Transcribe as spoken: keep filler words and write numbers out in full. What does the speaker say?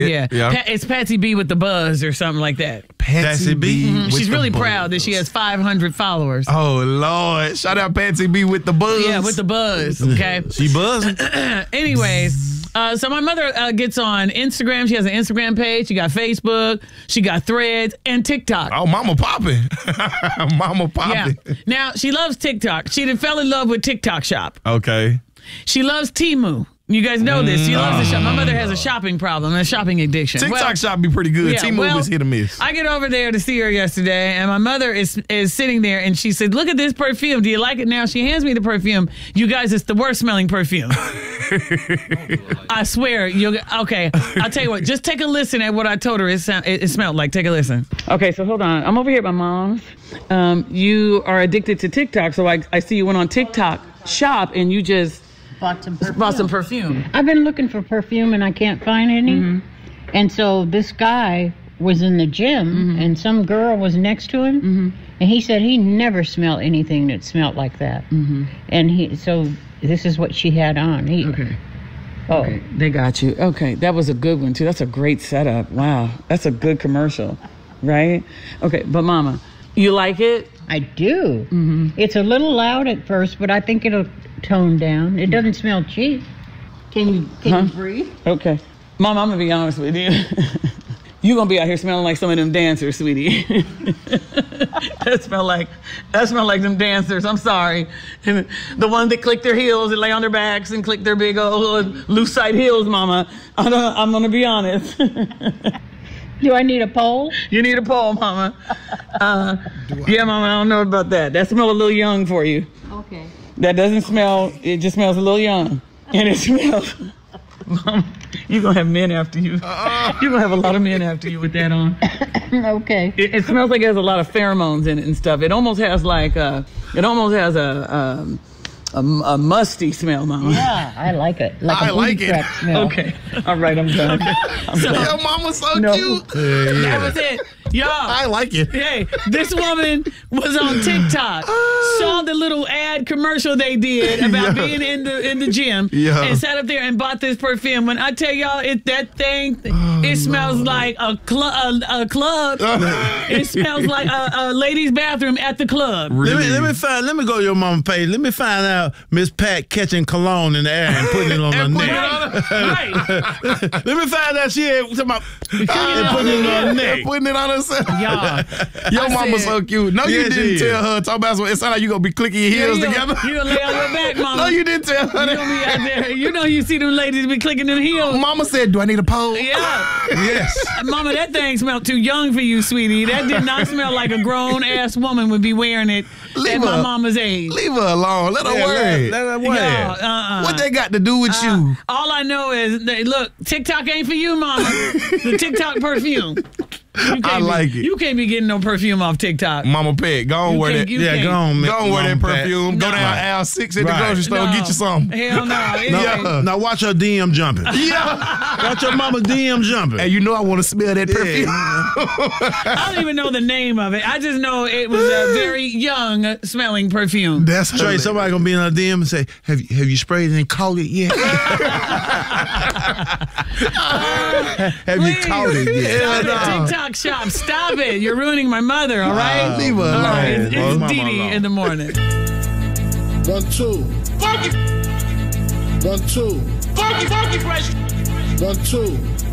Yeah, Yeah. Pa- it's Patsy B with the buzz or something like that. Patsy B. Mhm. with She's the really buzz. proud that she has five hundred followers. Oh, Lord. Shout out Patsy B with the buzz. Yeah, with the buzz. Okay. She buzzing. Anyways, uh, so my mother uh, gets on Instagram. She has an Instagram page. She got Facebook. She got Threads and TikTok. Oh, mama popping. Mama Yeah. popping. Now she loves TikTok. She done fell in love with TikTok Shop. Okay. She loves Temu. You guys know this. She loves to shop. My mother has a shopping problem, a shopping addiction. TikTok Well, shop be pretty good. yeah, T-Move well, is hit or miss. I get over there to see her yesterday, and my mother is is sitting there, and she said, "Look at this perfume. Do you like it?" Now she hands me the perfume. You guys, it's the worst smelling perfume. I swear. You okay? I'll tell you what. Just take a listen at what I told her. It sound, it, it smelled like. Take a listen. Okay, so hold on. I'm over here at my mom's. Um, you are addicted to TikTok, so I I see you went on TikTok Shop, and you just Bought some perfume. bought some perfume. I've been looking for perfume and I can't find any. Mm-hmm. And so this guy was in the gym Mm-hmm. and some girl was next to him. And he said he never smelled anything that smelled like that. Mm-hmm. And he, so this is what she had on. He, Okay. Oh, Okay, they got you. Okay, that was a good one too. That's a great setup. Wow, that's a good commercial, right? Okay, but Mama, you like it? I do. Mm-hmm. It's a little loud at first, but I think it'll tone down. It doesn't smell cheap. Can you, can Huh? you breathe? Okay, Mama, I'm gonna be honest with you. You gonna be out here smelling like some of them dancers, sweetie. That smell like that smell like them dancers. I'm sorry, the ones that click their heels and lay on their backs and click their big old loose side heels, Mama. I don't, I'm gonna be honest. Do I need a pole? You need a pole, Mama. Uh, yeah, Mama, I don't know about that. That smells a little young for you. Okay. That doesn't smell, it just smells a little young. And it smells, Mama, you're going to have men after you. You're going to have a lot of men after you with that on. Okay. It, it smells like it has a lot of pheromones in it and stuff. It almost has like a, it almost has a, um, a, a musty smell, Mama. Yeah, I like it. Like a I booty like it. crack smell. Okay. All right, I'm done. I'm Yo, done. mama's so No. cute. That was it. Y'all. I like it. Hey, this woman was on TikTok, saw the little ad commercial they did about Yeah. being in the in the gym, Yeah. and sat up there and bought this perfume. When I tell y'all, it that thing, it smells like a club. A, a club. It smells like a, a ladies' bathroom at the club. Let me let me find. Let me go to your mama page. Let me find out Miss Pat catching cologne in the air and putting it on her And putting neck. it on Right. Let me find out she had talking about and putting it on her neck. Putting it on herself. Y'all. Your I mama's said- so cute. No, you Yes, didn't she tell her. Talk about it sounds like you gonna be clicking your heels you together. gonna, you gonna lay on your back, Mama. No, you didn't tell her You gonna that. be out there. You know you see them ladies be clicking them heels. Mama said, "Do I need a pole?" Yeah. Yes. Mama, that thing smelled too young for you, sweetie. That did not smell like a grown-ass woman would be wearing it Leave at my her. mama's age. Leave her alone. Let her Yeah, work. let, let her wear Y'all, it. uh-uh. What they got to do with Uh, you? all I know is, that, look, TikTok ain't for you, Mama. The TikTok perfume. You can't I be- like it. You can't be getting no perfume off TikTok. Mama Pet, go on You wear can't- that. you Yeah, can't. go on, Go on wear that Mama Pat. perfume. Go No. down aisle six at the Right. grocery store. No. Get you some. Hell no. It No, ain't. now watch her D M jumping. Yeah. Watch your mama D M jumping. And you know I want to smell that perfume. I don't even know the name of it. I just know it was a very young smelling perfume. That's Trey, hilarious. somebody gonna be in her D M and say, "Have you have you sprayed it and caught it yet? have you Please. caught it yet?" Stop no. it, TikTok shop. Stop it. You're ruining my mother, all right? Leave her All alone. right, it's, Leave it's mama Dee Dee alone. in the morning. One, two. One, two. One, two.